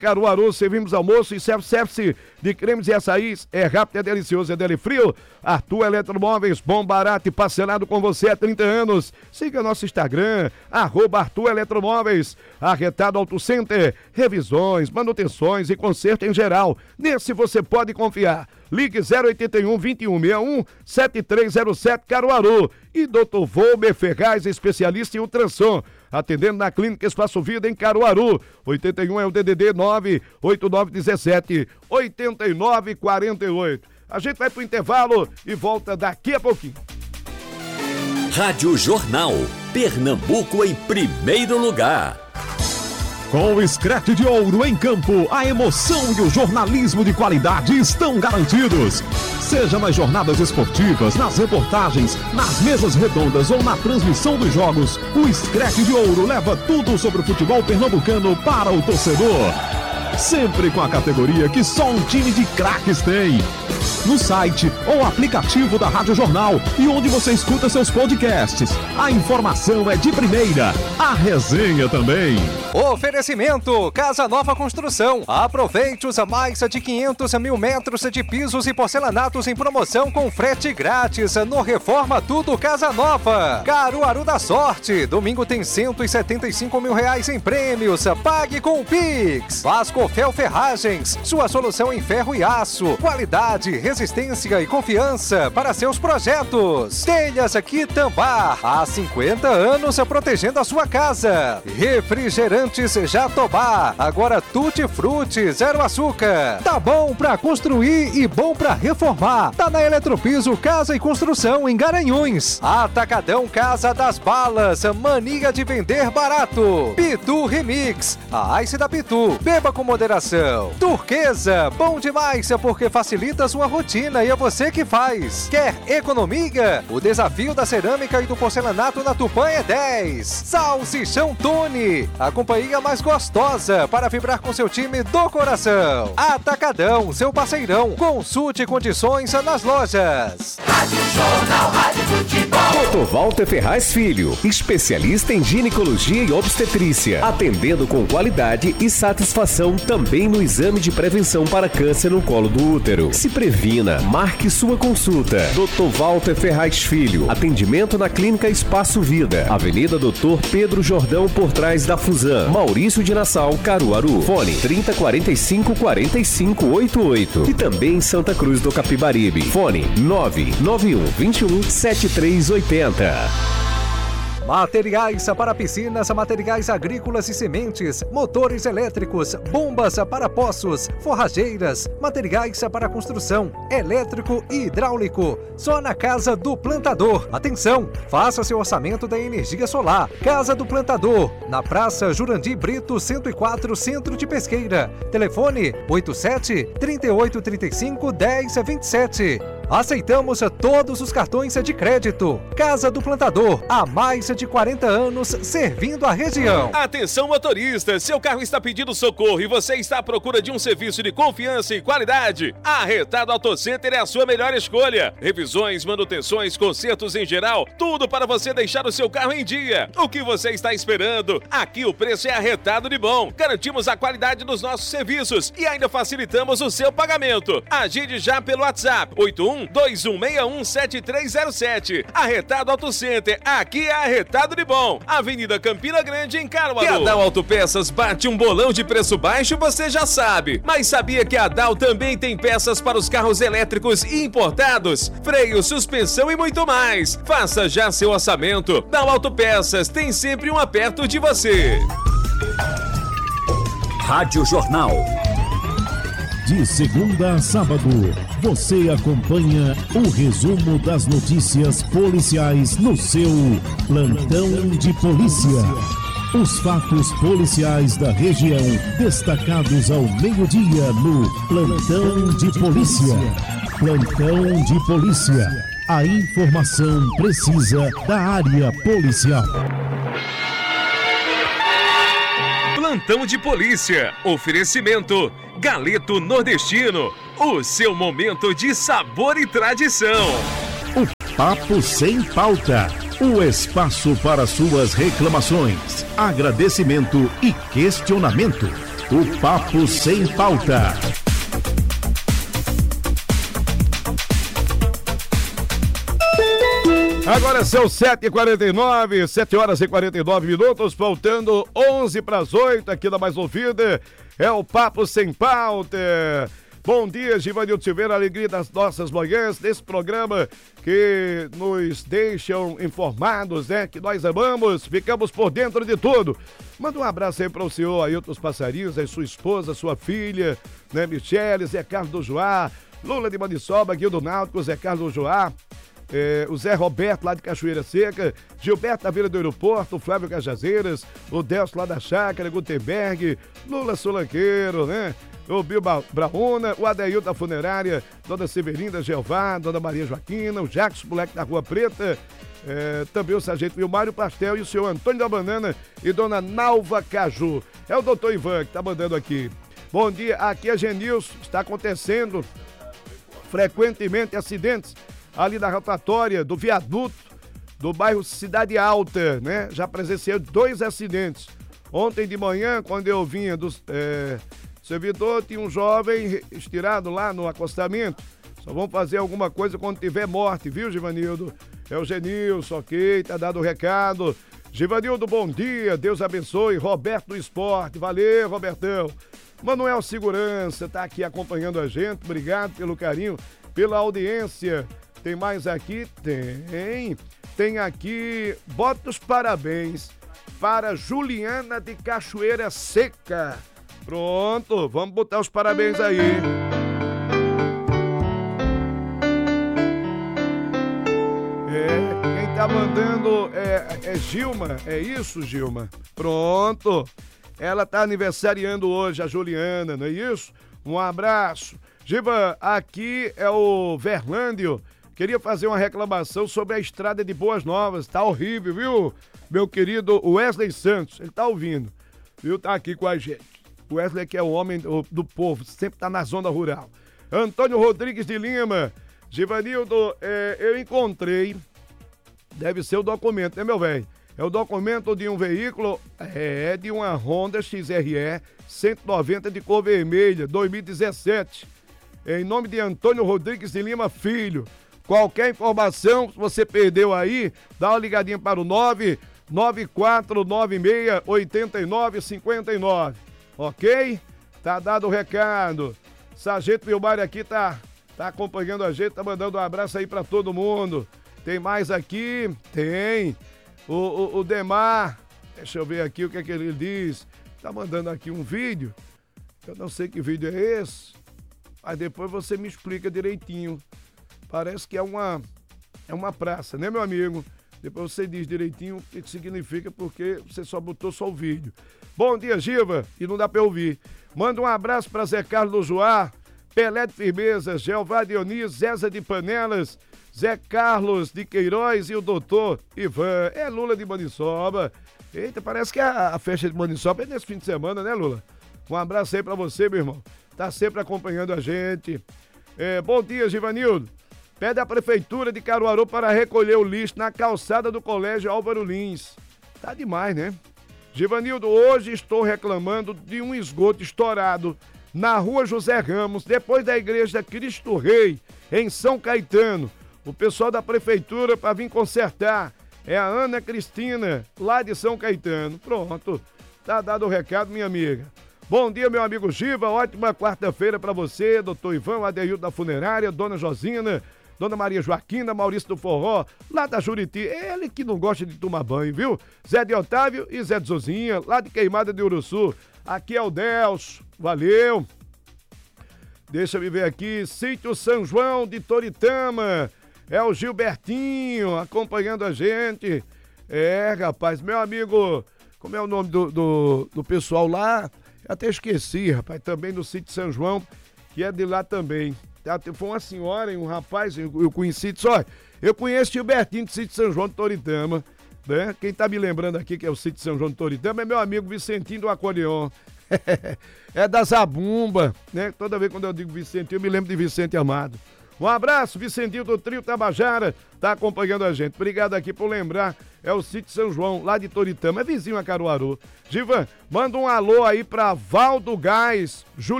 Caruaru, servimos almoço e self-service de cremes e açaís. É rápido, é delicioso, é dele frio. Arthur Eletromóveis, bom, barato e parcelado com você há 30 anos. Siga nosso Instagram, @Arthur Eletromóveis. Arretado Auto Center, revisões, manutenções e conserto em geral. Nesse você pode confiar. Ligue 081 2161 7307 Caruaru. E Dr. Volmer Ferraz, especialista em ultrassom, atendendo na Clínica Espaço Vida em Caruaru. 81 é o DDD 98917 8948. A gente vai pro intervalo e volta daqui a pouquinho. Rádio Jornal, Pernambuco em primeiro lugar. Com o Scratch de Ouro em campo, a emoção e o jornalismo de qualidade estão garantidos. Seja nas jornadas esportivas, nas reportagens, nas mesas redondas ou na transmissão dos jogos, o Scratch de Ouro leva tudo sobre o futebol pernambucano para o torcedor. Sempre com a categoria que só um time de craques tem. No site ou aplicativo da Rádio Jornal e onde você escuta seus podcasts. A informação é de primeira, a resenha também. Oferecimento Casa Nova Construção. Aproveite os mais de 500 mil metros de pisos e porcelanatos em promoção com frete grátis no Reforma Tudo Casa Nova. Caruaru da Sorte. Domingo tem R$175 mil em prêmios. Pague com o Pix. Vascofel Ferragens. Sua solução em ferro e aço. Qualidade, resistência e confiança para seus projetos. Telhas Quitambá. Há 50 anos protegendo a sua casa. Refrigerantes Jatobá. Agora Tutti Frutti, zero açúcar. Tá bom pra construir e bom pra reformar. Tá na Eletropiso Casa e Construção em Garanhuns. Atacadão Casa das Balas. Mania de vender barato. Pitu Remix. A Ice da Pitu. Beba com moderação. Turquesa. Bom demais porque facilita sua rotina e é você que faz. Quer economia? O desafio da cerâmica e do porcelanato na Tupã é 10. Salsichão Tony. A companhia mais gostosa para vibrar com seu time do coração. Atacadão, seu parceirão. Consulte condições nas lojas. Rádio Jornal, Rádio Futebol. Dr. Walter Ferraz Filho, especialista em ginecologia e obstetrícia, atendendo com qualidade e satisfação também no exame de prevenção para câncer no colo do útero. Se previna, marque sua consulta. Dr. Walter Ferraz Filho, atendimento na Clínica Espaço Vida, Avenida Dr. Pedro Jordão, por trás da Fusan, Maurício de Nassau, Caruaru. Fone 3045-4588 e também em Santa Cruz do Capibaribe. Fone 991217380. Materiais para piscinas, materiais agrícolas e sementes, motores elétricos, bombas para poços, forrageiras, materiais para construção, elétrico e hidráulico. Só na Casa do Plantador. Atenção, faça seu orçamento da energia solar. Casa do Plantador, na Praça Jurandir Brito, 104, Centro de Pesqueira. Telefone 87-3835-1027. Aceitamos todos os cartões de crédito. Casa do Plantador, há mais de 40 anos servindo a região. Atenção motorista, seu carro está pedindo socorro e você está à procura de um serviço de confiança e qualidade? A Arretado Auto Center é a sua melhor escolha. Revisões, manutenções, consertos em geral, tudo para você deixar o seu carro em dia. O que você está esperando? Aqui o preço é arretado de bom. Garantimos a qualidade dos nossos serviços e ainda facilitamos o seu pagamento. Agende já pelo WhatsApp 81-2161-7307. Arretado Auto Center, aqui é arretado de bom. Avenida Campina Grande, em Caruaru. Que a Dal Autopeças bate um bolão de preço baixo, você já sabe. Mas sabia que a Dal também tem peças para os carros elétricos e importados? Freio, suspensão e muito mais. Faça já seu orçamento. Dal Autopeças tem sempre um perto de você. Rádio Jornal. De segunda a sábado, você acompanha o resumo das notícias policiais no seu Plantão de Polícia. Os fatos policiais da região destacados ao meio-dia no Plantão de Polícia. Plantão de Polícia. A informação precisa da área policial. Plantão de Polícia. Oferecimento Galeto Nordestino. O seu momento de sabor e tradição. O Papo Sem Pauta. O espaço para suas reclamações, agradecimento e questionamento. o Papo Sem Pauta. Agora são 7h49, 7 horas e 49 minutos, faltando 11 para as 8, aqui da Mais Ouvida, é o Papo Sem Pauta. Bom dia, Givanildo Silveira, alegria das nossas manhãs, desse programa que nos deixam informados, né, que nós amamos, ficamos por dentro de tudo. Manda um abraço aí para o senhor Ailton Passarinhos, aí sua esposa, sua filha, né, Michele, Zé Carlos do Joá, Lula de Maniçoba, Guildo Náutico, Zé Carlos do Joá, o Zé Roberto lá de Cachoeira Seca, Gilberto da Vila do Aeroporto, Flávio Cajazeiras, o Delcio lá da Chácara, Gutenberg, Lula Solanqueiro, né? O Bill Brauna, o Adeildo da Funerária, Dona Severina Jeová, Dona Maria Joaquina, o Jacques Moleque da Rua Preta, também o Sargento Vilmário Pastel e o senhor Antônio da Banana e Dona Nalva Caju. É o doutor Ivan que tá mandando aqui. Bom dia, aqui é Genilson, está acontecendo frequentemente acidentes ali da rotatória do viaduto do bairro Cidade Alta, né? Já presenciei 2 acidentes. Ontem de manhã, quando eu vinha do servidor, tinha um jovem estirado lá no acostamento. Só vamos fazer alguma coisa quando tiver morte, viu, Givanildo? É o Genilson, ok, tá dado o recado. Givanildo, bom dia, Deus abençoe. Roberto do Esporte, valeu, Robertão. Manuel Segurança tá aqui acompanhando a gente, obrigado pelo carinho, pela audiência. Tem mais aqui? Tem aqui, bota os parabéns para Juliana de Cachoeira Seca. Pronto, vamos botar os parabéns aí. Quem tá mandando é Gilma, é isso, Gilma? Pronto, ela tá aniversariando hoje, a Juliana, não é isso? Um abraço. Giba, aqui é o Verlândio. Queria fazer uma reclamação sobre a estrada de Boas Novas. Tá horrível, viu? Meu querido Wesley Santos, ele tá ouvindo, viu? Tá aqui com a gente. O Wesley que é o homem do povo, sempre tá na zona rural. Antônio Rodrigues de Lima. Givanildo, eu encontrei, deve ser o documento, né, meu velho? É o documento de um veículo, de uma Honda XRE 190 de cor vermelha, 2017. Em nome de Antônio Rodrigues de Lima Filho. Qualquer informação, se você perdeu aí, dá uma ligadinha para o 994968959, ok? Tá dado o recado. Sargento Vilmário aqui tá acompanhando a gente, tá mandando um abraço aí para todo mundo. Tem mais aqui? Tem. O Demar, deixa eu ver aqui o que é que ele diz. Tá mandando aqui um vídeo. Eu não sei que vídeo é esse, mas depois você me explica direitinho. Parece que é uma praça, né, meu amigo? Depois você diz direitinho o que significa, porque você só botou o vídeo. Bom dia, Giva, e não dá pra ouvir. Manda um abraço pra Zé Carlos do Joá, Pelé de Firmeza, Jeová Dionísio, Zéza de Panelas, Zé Carlos de Queiroz e o doutor Ivan. É Lula de Maniçoba. Eita, parece que a festa de Maniçoba é nesse fim de semana, né, Lula? Um abraço aí pra você, meu irmão. Tá sempre acompanhando a gente. Bom dia, Givanildo. Pede à Prefeitura de Caruaru para recolher o lixo na calçada do Colégio Álvaro Lins. Tá demais, né? Givanildo, hoje estou reclamando de um esgoto estourado na rua José Ramos, depois da igreja Cristo Rei, em São Caetano. O pessoal da Prefeitura para vir consertar é a Ana Cristina, lá de São Caetano. Pronto, tá dado o recado, minha amiga. Bom dia, meu amigo Giva, ótima quarta-feira para você, doutor Ivan, Adeildo da Funerária, Dona Josina, Dona Maria Joaquina, Maurício do Forró, lá da Juriti, ele que não gosta de tomar banho, viu? Zé de Otávio e Zé de Zozinha, lá de Queimada de Uruçu. Aqui é o Delcio, valeu. Deixa eu ver aqui, Sítio São João de Toritama, é o Gilbertinho acompanhando a gente. Rapaz, meu amigo, como é o nome do pessoal lá? Eu até esqueci, rapaz, também do Sítio São João, que é de lá também. Foi uma senhora e um rapaz, eu conheci, só, eu conheço o Gilbertinho do Sítio São João de Toritama, né? Quem tá me lembrando aqui que é o Sítio São João de Toritama é meu amigo Vicentinho do Acordeon. É da Zabumba, né? Toda vez quando eu digo Vicentinho, eu me lembro de Vicente Amado. Um abraço, Vicentinho do Trio Tabajara, tá acompanhando a gente. Obrigado aqui por lembrar, é o Sítio São João, lá de Toritama, é vizinho a Caruaru. Givan, manda um alô aí pra Valdo Gás,